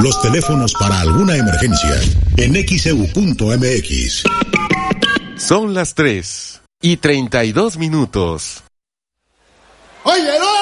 Los teléfonos para alguna emergencia en xeu.mx. Son las 3:32. Oye,